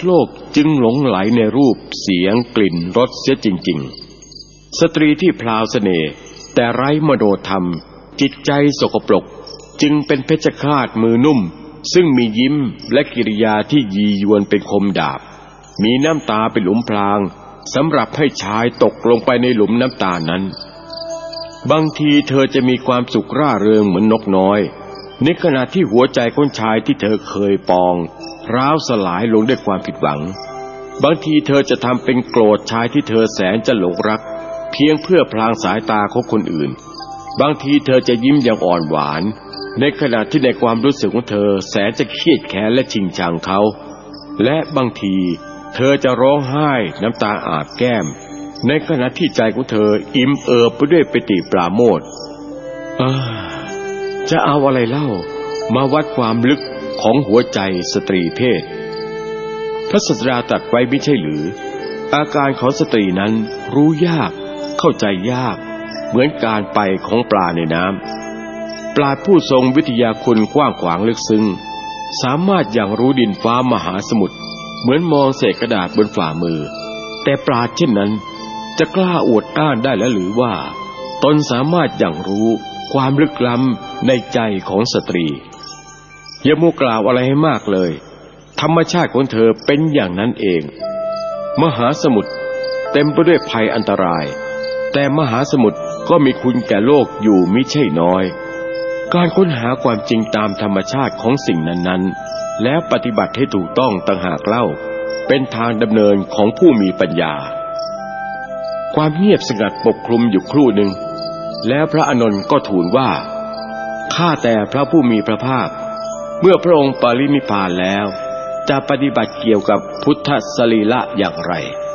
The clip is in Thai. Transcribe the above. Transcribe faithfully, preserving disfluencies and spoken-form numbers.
โลกจึงหลงไหลในรูปเสียงกลิ่นรสเสียจริงๆสตรีที่พลาวเสน่ห์แต่ไร้มโนธรรมจิตใจสกปรกจึงเป็นเพชฌฆาตมือนุ่มซึ่งมียิ้มและกิริยาที่ยียวนเป็นคมดาบมีน้ำตาเป็นหลุมพรางสำหรับให้ชายตกลงไปในหลุมน้ำตานั้นบางทีเธอจะมีความสุขร่าเริงเหมือนนกน้อยในขณะที่หัวใจของชายที่เธอเคยปองร้าวสลายลงด้วยความผิดหวังบางทีเธอจะทำเป็นโกรธชายที่เธอแสนจะหลงรักเพียงเพื่อพลางสายตาของคนอื่นบางทีเธอจะยิ้มอย่างอ่อนหวานในขณะที่ในความรู้สึกของเธอแสนจะเครียดแค้นและชิงชังเขาและบางทีเธอจะร้องไห้น้ำตาอาบแก้มในขณะที่ใจของเธออิ่มเอิบไปด้วยปิติปราโมทย์จะเอาอะไรเล่ามาวัดความลึกของหัวใจสตรีเพศพระศาสดาตรัสไว้ไม่ใช่หรืออาการของสตรีนั้นรู้ยากเข้าใจยากเหมือนการไปของปลาในน้ำปลาผู้ทรงวิทยาคุณกว้างขวางลึกซึ้งสามารถอย่างรู้ดินฟ้ามหาสมุทรเหมือนมองเศษกระดาษบนฝ่ามือแต่ปลาเช่นนั้นจะกล้าอวดอ้างได้แล้วหรือว่าตนสามารถอย่างรู้ความลึกล้ำในใจของสตรีอย่ามัวกล่าวอะไรให้มากเลยธรรมชาติของเธอเป็นอย่างนั้นเองมหาสมุทรเต็มไปด้วยภัยอันตรายแต่มหาสมุทรก็มีคุณแก่โลกอยู่มิใช่น้อยการค้นหาความจริงตามธรรมชาติของสิ่งนั้นๆแล้วปฏิบัติให้ถูกต้องต่างหากเล่าเป็นทางดำเนินของผู้มีปัญญาความเงียบสงัดปกคลุมอยู่ครู่หนึ่งแล้วพระอานนท์ก็ทูลว่าข้าแต่พระผู้มีพระภาคเมื่อพระองค์ปรินิพพานแล้วจะปฏิบัติเกี่ยวกับพุทธสรีระอย่างไร